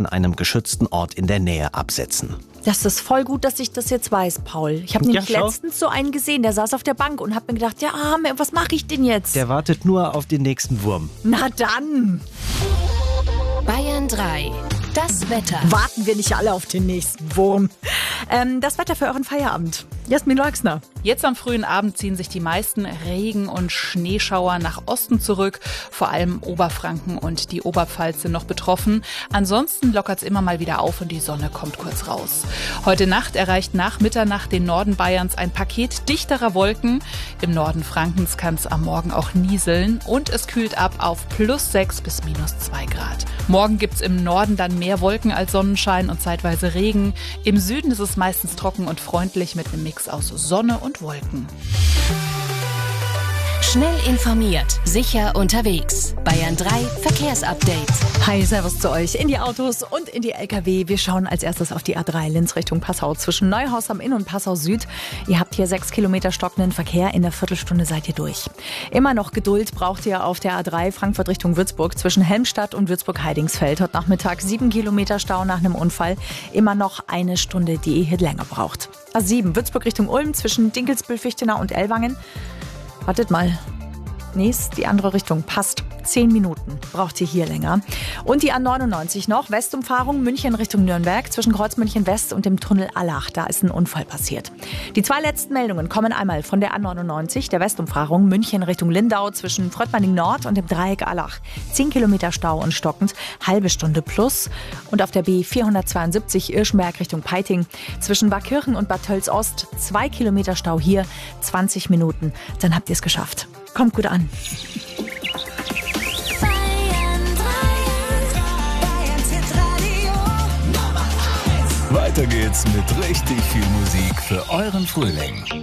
einem geschützten Ort in der Nähe absetzen. Das ist voll gut, dass ich das jetzt weiß, Paul. Ich habe nämlich letztens so einen gesehen, der saß auf der Bank und habe mir gedacht, ja, was mache ich denn jetzt? Der wartet nur auf den nächsten Wurm. Na dann! Bayern 3. Das Wetter. Warten wir nicht alle auf den nächsten Wurm. Das Wetter für euren Feierabend. Jasmin Leuxner. Jetzt am frühen Abend ziehen sich die meisten Regen- und Schneeschauer nach Osten zurück. Vor allem Oberfranken und die Oberpfalz sind noch betroffen. Ansonsten lockert es immer mal wieder auf und die Sonne kommt kurz raus. Heute Nacht erreicht nach Mitternacht den Norden Bayerns ein Paket dichterer Wolken. Im Norden Frankens kann es am Morgen auch nieseln und es kühlt ab auf +6 bis -2 Grad. Morgen gibt es im Norden dann mehr Wolken als Sonnenschein und zeitweise Regen. Im Süden ist es meistens trocken und freundlich mit einem Mix aus Sonne und Wolken. Schnell informiert, sicher unterwegs. Bayern 3 Verkehrsupdate. Hi, servus zu euch in die Autos und in die LKW. Wir schauen als erstes auf die A3 Linz Richtung Passau zwischen Neuhaus am Inn und Passau Süd. Ihr habt hier 6 Kilometer stockenden Verkehr. In der Viertelstunde seid ihr durch. Immer noch Geduld braucht ihr auf der A3 Frankfurt Richtung Würzburg zwischen Helmstadt und Würzburg-Heidingsfeld. Heute Nachmittag 7 Kilometer Stau nach einem Unfall. Immer noch eine Stunde, die ihr hier länger braucht. A7 Würzburg Richtung Ulm zwischen Dinkelsbühl-Fichtenau und Ellwangen. Wartet mal. Nee, ist die andere Richtung. Passt. 10 Minuten braucht ihr hier länger. Und die A99 noch. Westumfahrung München Richtung Nürnberg zwischen Kreuz München West und dem Tunnel Allach. Da ist ein Unfall passiert. Die 2 letzten Meldungen kommen einmal von der A99, der Westumfahrung München Richtung Lindau zwischen Fröttmanning Nord und dem Dreieck Allach. 10 Kilometer Stau und stockend, halbe Stunde plus. Und auf der B472 Irschenberg Richtung Peiting zwischen Bad Kirchen und Bad Tölz Ost 2 Kilometer Stau hier, 20 Minuten. Dann habt ihr es geschafft. Kommt gut an. Weiter geht's mit richtig viel Musik für euren Frühling.